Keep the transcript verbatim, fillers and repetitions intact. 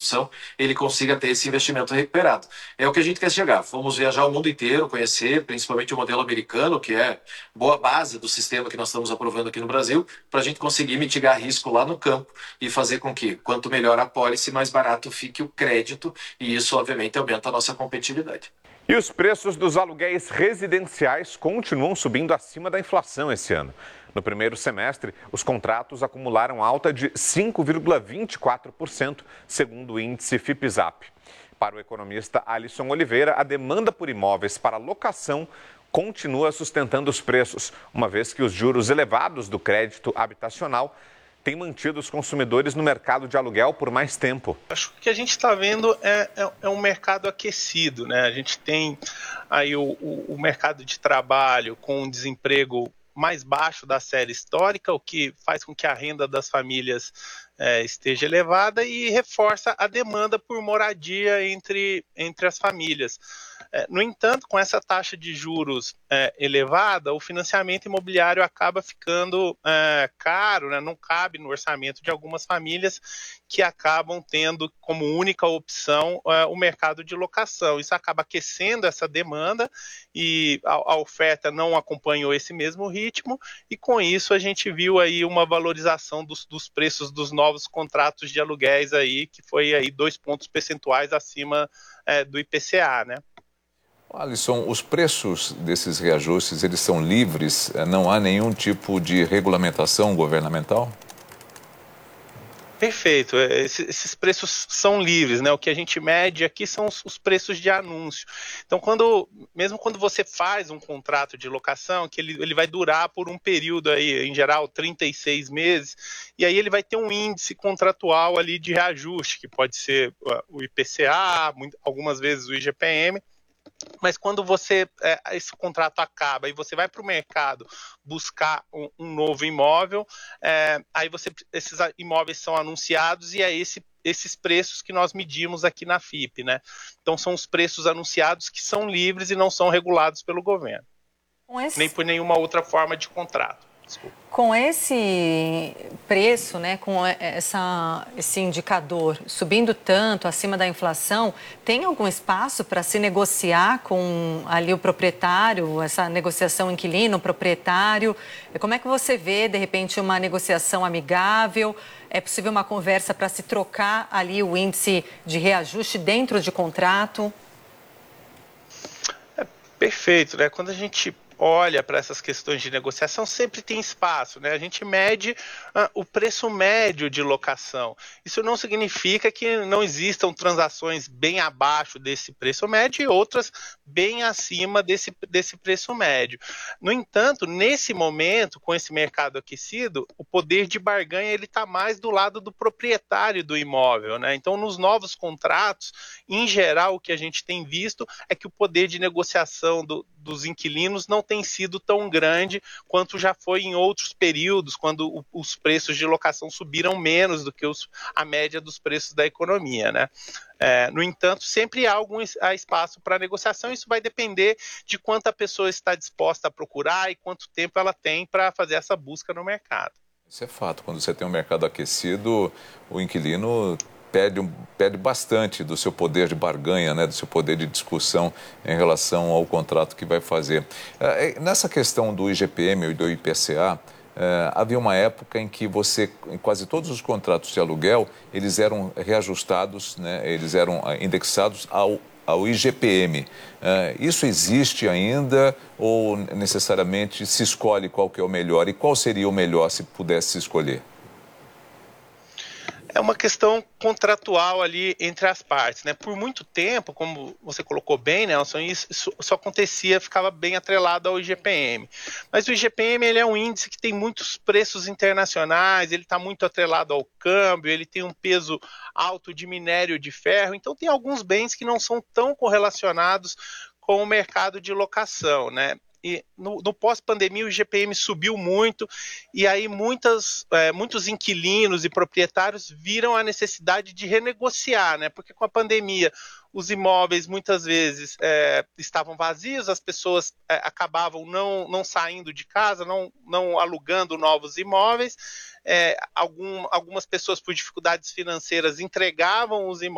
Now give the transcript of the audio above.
produção, ele consiga ter esse investimento recuperado. É o que a gente quer chegar. Vamos viajar o mundo inteiro, conhecer principalmente o modelo americano, que é boa base do sistema que nós estamos aprovando aqui no Brasil, para a gente conseguir mitigar risco lá no campo e fazer com que, quanto melhor a pólice, mais barato fique o crédito, e isso, obviamente, aumenta a nossa competitividade. E os preços dos aluguéis residenciais continuam subindo acima da inflação esse ano. No primeiro semestre, os contratos acumularam alta de cinco vírgula vinte e quatro por cento, segundo o índice Fipzap. Para o economista Alisson Oliveira, a demanda por imóveis para locação continua sustentando os preços, uma vez que os juros elevados do crédito habitacional têm mantido os consumidores no mercado de aluguel por mais tempo. Acho que o que a gente está vendo é, é, é um mercado aquecido, né? A gente tem aí o, o, o mercado de trabalho com um desemprego mais baixo da série histórica, o que faz com que a renda das famílias é, esteja elevada e reforça a demanda por moradia entre, entre as famílias. É, no entanto, com essa taxa de juros é, elevada, o financiamento imobiliário acaba ficando é, caro, né? Não cabe no orçamento de algumas famílias que acabam tendo como única opção é, o mercado de locação. Isso acaba aquecendo essa demanda e a, a oferta não acompanhou esse mesmo ritmo, e com isso a gente viu aí uma valorização dos, dos preços dos novos contratos de aluguéis aí, que foi aí dois pontos percentuais acima é, do I P C A, né? Alisson, os preços desses reajustes, eles são livres? Não há nenhum tipo de regulamentação governamental? Perfeito, esses preços são livres, né? O que a gente mede aqui são os preços de anúncio. Então, quando, mesmo quando você faz um contrato de locação, que ele, ele vai durar por um período aí, em geral, trinta e seis meses, e aí ele vai ter um índice contratual ali de reajuste, que pode ser o I P C A, algumas vezes o I G P M. Mas quando você é, esse contrato acaba e você vai para o mercado buscar um, um novo imóvel, é, aí você, esses imóveis são anunciados e é esse, esses preços que nós medimos aqui na F I P, né? Então são os preços anunciados que são livres e não são regulados pelo governo, esse... nem por nenhuma outra forma de contrato. Desculpa. Com esse preço, né, com essa, esse indicador subindo tanto acima da inflação, tem algum espaço para se negociar com ali o proprietário, essa negociação inquilino-proprietário? Como é que você vê, de repente, uma negociação amigável? É possível uma conversa para se trocar ali o índice de reajuste dentro de contrato? É perfeito, né? Quando a gente olha para essas questões de negociação, sempre tem espaço, né? A gente mede uh, o preço médio de locação. Isso não significa que não existam transações bem abaixo desse preço médio e outras bem acima desse, desse preço médio. No entanto, nesse momento, com esse mercado aquecido, o poder de barganha ele está mais do lado do proprietário do imóvel, né? Então, nos novos contratos, em geral, o que a gente tem visto é que o poder de negociação do, dos inquilinos não tem sido tão grande quanto já foi em outros períodos, quando o, os preços de locação subiram menos do que os, a média dos preços da economia, né? É, no entanto, sempre há algum há espaço para negociação. Isso vai depender de quanto a pessoa está disposta a procurar e quanto tempo ela tem para fazer essa busca no mercado. Isso é fato. Quando você tem um mercado aquecido, o inquilino perde, perde bastante do seu poder de barganha, né, do seu poder de discussão em relação ao contrato que vai fazer. É, nessa questão do I G P M e do I P C A, é, havia uma época em que você, em quase todos os contratos de aluguel, eles eram reajustados, né, eles eram indexados ao, ao I G P M. É, isso existe ainda ou necessariamente se escolhe qual que é o melhor? E qual seria o melhor se pudesse escolher? É uma questão contratual ali entre as partes, né? Por muito tempo, como você colocou bem, Nelson, isso, isso, isso acontecia, ficava bem atrelado ao I G P M. Mas o I G P M ele é um índice que tem muitos preços internacionais, ele está muito atrelado ao câmbio, ele tem um peso alto de minério de ferro, então tem alguns bens que não são tão correlacionados com o mercado de locação, né? E no, no pós-pandemia o I G P M subiu muito e aí muitas, é, muitos inquilinos e proprietários viram a necessidade de renegociar, né? Porque com a pandemia os imóveis muitas vezes é, estavam vazios, as pessoas é, acabavam não, não saindo de casa, não, não alugando novos imóveis, é, algum, algumas pessoas por dificuldades financeiras entregavam os imóveis